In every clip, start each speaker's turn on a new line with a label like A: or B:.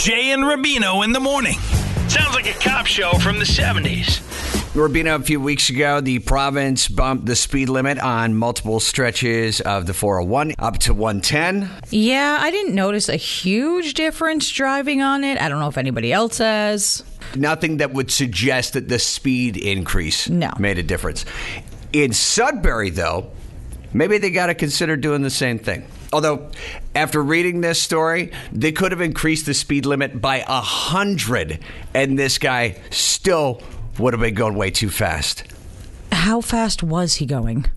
A: Jay and Rubino in the morning. Sounds like a cop show from the 70s.
B: Rubino, a few weeks ago, the province bumped the speed limit on multiple stretches of the 401 up to 110.
C: Yeah, I didn't notice a huge difference driving on it. I don't know if anybody else has.
B: Nothing that would suggest that the speed increase made a difference. In Sudbury, though, maybe they got to consider doing the same thing. Although, after reading this story, they could have increased the speed limit by 100, and this guy still would have been going way too fast.
C: How fast was he going?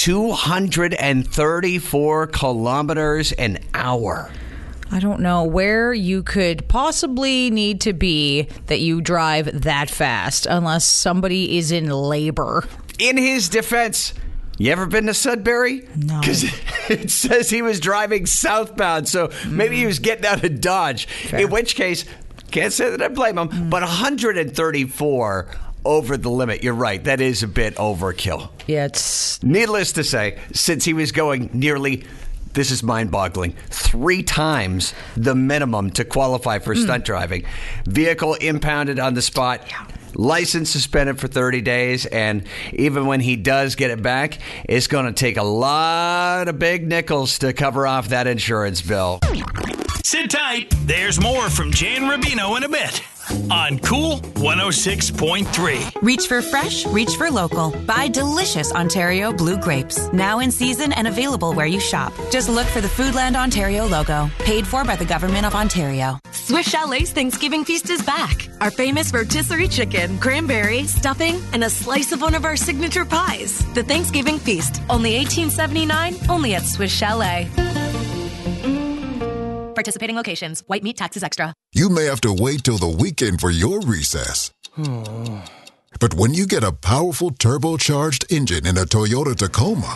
B: 234 kilometers an hour.
C: I don't know where you could possibly need to be that you drive that fast, unless somebody is in labor.
B: In his defense, you ever been to Sudbury?
C: No.
B: Because it says he was driving southbound, so maybe he was getting out of Dodge.
C: Fair.
B: In which case, can't say that I blame him, but 134 over the limit. You're right. That is a bit overkill.
C: Yeah, it's...
B: Needless to say, since he was going nearly, this is mind-boggling, 3 times the minimum to qualify for stunt driving, vehicle impounded on the spot, license suspended for 30 days, and even when he does get it back, it's going to take a lot of big nickels to cover off that insurance bill.
A: Sit tight. There's more from Jay and Rubino in a bit on Cool 106.3.
D: Reach for fresh, reach for local. Buy delicious Ontario blue grapes. Now in season and available where you shop. Just look for the Foodland Ontario logo. Paid for by the Government of Ontario.
E: Swiss Chalet's Thanksgiving Feast is back. Our famous rotisserie chicken, cranberry, stuffing, and a slice of one of our signature pies. The Thanksgiving Feast, only $18.79, only at Swiss Chalet. Participating locations. White meat taxes extra.
F: You may have to wait till the weekend for your recess. But when you get a powerful turbocharged engine in a Toyota Tacoma,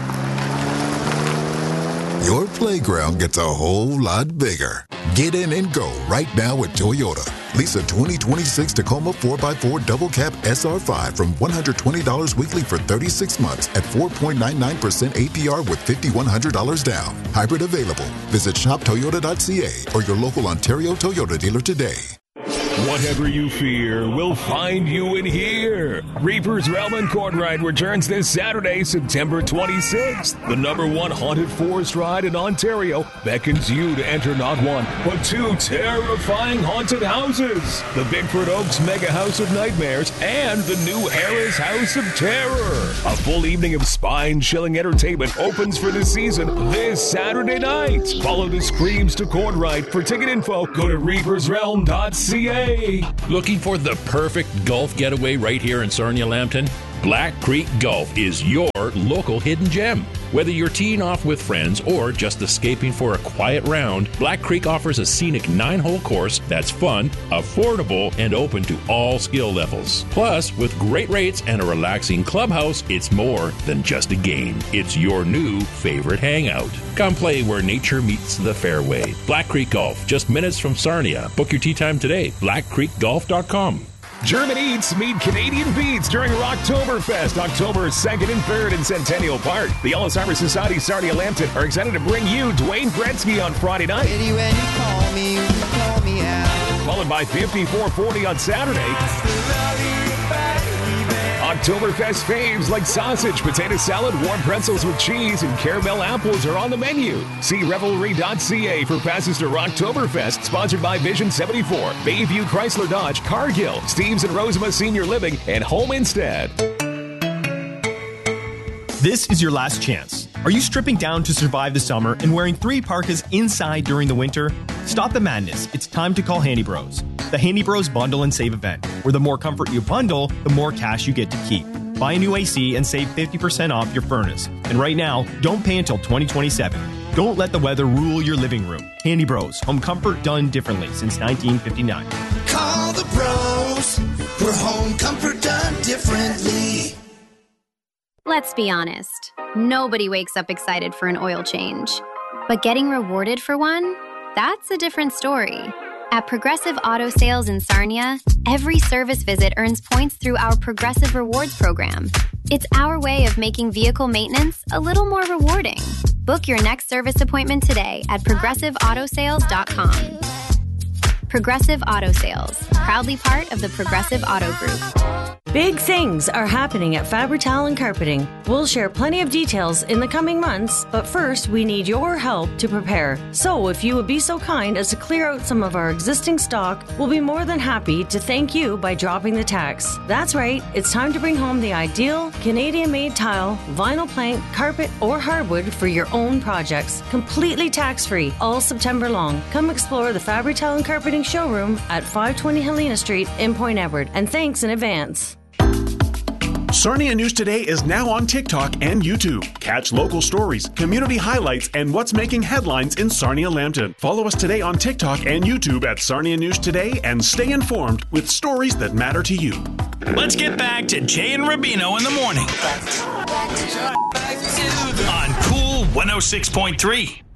F: your playground gets a whole lot bigger. Get in and go right now at Toyota. Lease a 2026 Tacoma 4x4 double cab SR5 from $120 weekly for 36 months at 4.99% APR with $5,100 down. Hybrid available. Visit shoptoyota.ca or your local Ontario Toyota dealer today.
G: Whatever you fear will find you in here. Reaper's Realm and Court Ride returns this Saturday, September 26th. The #1 haunted forest ride in Ontario beckons you to enter not one, but 2 terrifying haunted houses. The Bigford Oaks Mega House of Nightmares and the new Harris House of Terror. A full evening of spine-chilling entertainment opens for the season this Saturday night. Follow the Screams to Court Ride. For ticket info, go to reapersrealm.ca.
H: Looking for the perfect golf getaway right here in Sarnia-Lambton? Black Creek Golf is your local hidden gem. Whether you're teeing off with friends or just escaping for a quiet round, Black Creek offers a scenic 9-hole course that's fun, affordable, and open to all skill levels. Plus, with great rates and a relaxing clubhouse, it's more than just a game. It's your new favorite hangout. Come play where nature meets the fairway. Black Creek Golf, just minutes from Sarnia. Book your tee time today. BlackCreekGolf.com.
G: German Eats meet Canadian Beats during Rocktoberfest, October 2nd and 3rd in Centennial Park. The Alzheimer's Society Sarnia-Lambton are excited to bring you Dwayne Gretzky on Friday night.
I: When you call me out.
G: Followed by 5440 on Saturday. Oktoberfest faves like sausage, potato salad, warm pretzels with cheese, and caramel apples are on the menu. See Revelry.ca for passes to Rocktoberfest, sponsored by Vision 74, Bayview Chrysler Dodge, Cargill, Steves and Rosema Senior Living, and Home Instead.
J: This is your last chance. Are you stripping down to survive the summer and wearing 3 parkas inside during the winter? Stop the madness. It's time to call Handy Bros. The Handy Bros Bundle and Save event, where the more comfort you bundle, the more cash you get to keep. Buy a new AC and save 50% off your furnace. And right now, don't pay until 2027. Don't let the weather rule your living room. Handy Bros, home comfort done differently since 1959.
I: Call the pros for home comfort done differently.
K: Let's be honest. Nobody wakes up excited for an oil change. But getting rewarded for one? That's a different story. At Progressive Auto Sales in Sarnia, every service visit earns points through our Progressive Rewards program. It's our way of making vehicle maintenance a little more rewarding. Book your next service appointment today at ProgressiveAutosales.com. Progressive Auto Sales, proudly part of the Progressive Auto Group.
L: Big things are happening at Fabri-Tal and Carpeting. We'll share plenty of details in the coming months, but first we need your help to prepare. So if you would be so kind as to clear out some of our existing stock, we'll be more than happy to thank you by dropping the tax. That's right, it's time to bring home the ideal Canadian-made tile, vinyl plank, carpet, or hardwood for your own projects. Completely tax-free all September long. Come explore the Fabri-Tal and Carpeting showroom at 520 Helena Street in Point Edward, and thanks in advance.
M: Sarnia News Today is now on TikTok and YouTube. Catch local stories, community highlights, and what's making headlines in Sarnia-Lambton. Follow us today on TikTok and YouTube at Sarnia News Today and stay informed with stories that matter to you.
A: Let's get back to Jay and Rubino in the morning on Cool 106.3.